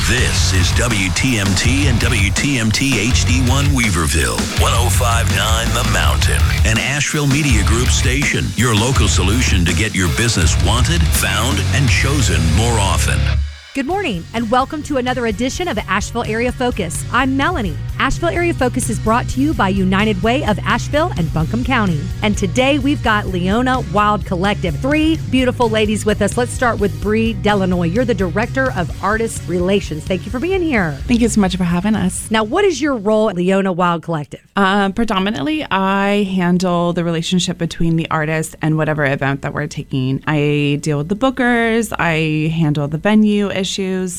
This is WTMT and WTMT HD1 Weaverville, 105.9 The Mountain, an Asheville Media Group station, your local solution to get your business wanted, found, and chosen more often. Good morning, and welcome to another edition of Asheville Area Focus. I'm Melanie. Asheville Area Focus is brought to you by United Way of Asheville and Buncombe County. And today we've got Leona Wild Collective. Three beautiful ladies with us. Let's start with Bree Delanoy. You're the Director of Artist Relations. Thank you for being here. Thank you so much for having us. Now, what is your role at Leona Wild Collective? Predominantly, I handle the relationship between the artist and whatever event that we're taking. I deal with the bookers. I handle the venue issues,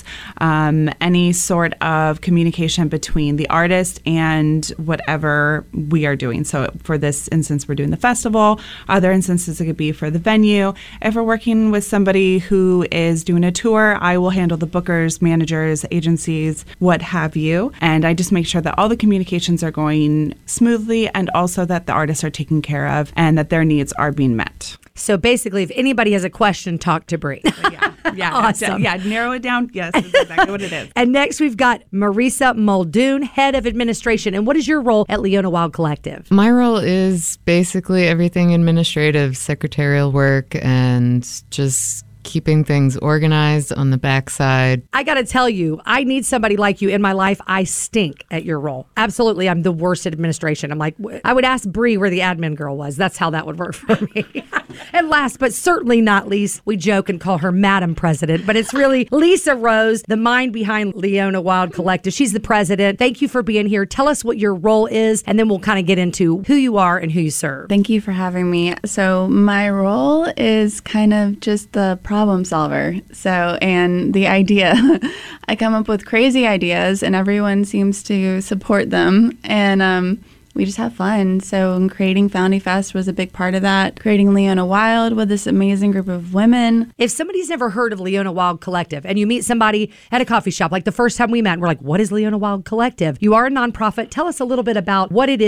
any sort of communication between the artist and whatever we are doing. So for this instance, we're doing the festival. Other instances, it could be for the venue. If we're working with somebody who is doing a tour, I will handle the bookers, managers, agencies, what have you. And I just make sure that all the communications are going smoothly and also that the artists are taken care of and that their needs are being met. So basically, if anybody has a question, talk to Bree. Yeah, awesome. Narrow it down. Yes, that's exactly what it is. And next, we've got Marisa Muldoon, Head of Administration. And what is your role at Leona Wild Collective? My role is basically everything administrative, secretarial work, and just keeping things organized on the backside. I got to tell you, I need somebody like you in my life. I stink at your role. Absolutely, I'm the worst at administration. I'm like, I would ask Bree where the admin girl was. That's how that would work for me. And last, but certainly not least, we joke and call her Madam President, but it's really Lisa Rose, the mind behind Leona Wild Collective. She's the president. Thank you for being here. Tell us what your role is, and then we'll kind of get into who you are and who you serve. Thank you for having me. So my role is kind of just the problem solver. And the idea, I come up with crazy ideas and everyone seems to support them. And we just have fun. So creating Foundy Fest was a big part of that. Creating Leona Wild with this amazing group of women. If somebody's never heard of Leona Wild Collective and you meet somebody at a coffee shop, like the first time we met, we're like, what is Leona Wild Collective? You are a nonprofit. Tell us a little bit about what it is